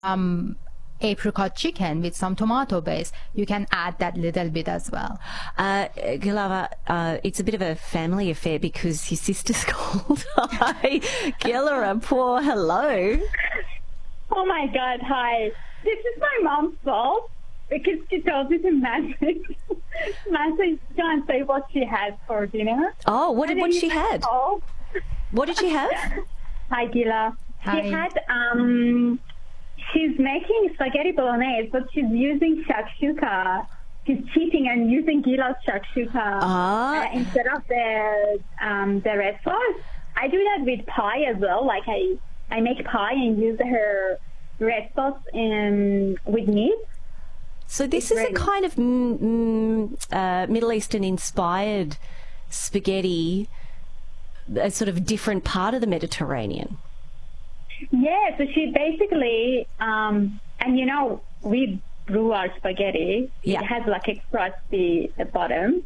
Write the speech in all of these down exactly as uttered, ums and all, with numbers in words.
um, apricot chicken with some tomato base, you can add that little bit as well. Uh, Gilava, uh, it's a bit of a family affair because your sister's called. Hi, Gillara, poor hello. Oh my God, hi. This is my mom's fault because she told me to message, message to and say what she had for dinner. Oh, what did And what then she you had? call. What did she have? Hi, Gila. Hi. She had, um, she's making spaghetti bolognese, but she's using shakshuka. She's cheating and using Gila's shakshuka Ah. uh, instead of the um, the red sauce. I do that with pie as well. Like I, I make pie and use her red sauce in, with meat. So this It's is a ready. kind of mm, mm, uh, Middle Eastern inspired spaghetti, a sort of different part of the Mediterranean. Yeah, so she basically, um, and you know, we brew our spaghetti. Yeah. It has like a crusty bottom.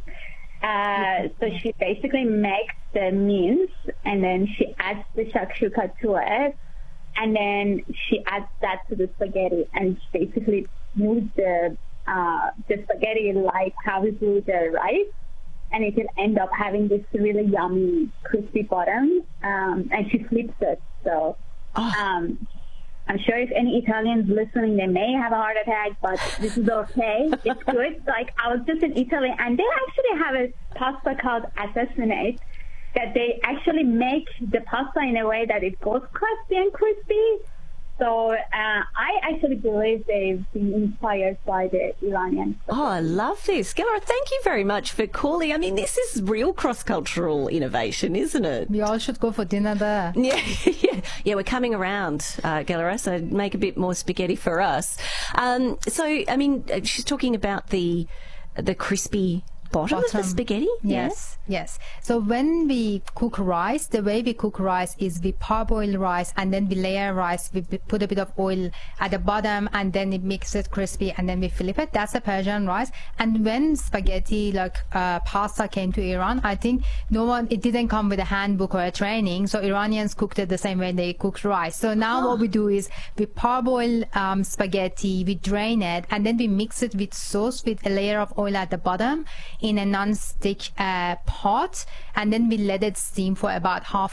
Uh, so she basically makes the mince and then she adds the shakshuka to it. And then she adds that to the spaghetti and she basically moves the, uh, the spaghetti like how we do the rice. And it will end up having this really yummy, crispy bottom. Um, and she flips it. So Oh. um, I'm sure if any Italians listening, they may have a heart attack, but this is okay. It's good. Like, I was just in Italy, and they actually have a pasta called assassinate that they actually make the pasta in a way that it goes crusty and crispy. So uh, I actually believe they've been inspired by the Iranians. Oh, I love this. Gillara, thank you very much for calling. I mean, this is real cross-cultural innovation, isn't it? We all should go for dinner there. Yeah, yeah, yeah. We're coming around, uh, Gillara, so make a bit more spaghetti for us. Um, so, I mean, she's talking about the the crispy bottom, of the Bottom. spaghetti. Yes, yes. So when we cook rice, the way we cook rice is we parboil rice and then we layer rice. We p- put a bit of oil at the bottom and then we mix it crispy and then we flip it. That's a Persian rice. And when spaghetti, like uh, pasta, came to Iran, I think no one, it didn't come with a handbook or a training. So Iranians cooked it the same way they cooked rice. So now what we do is we parboil um, spaghetti, we drain it, and then we mix it with sauce with a layer of oil at the bottom in a non-stick uh, pot, and then we let it steam for about half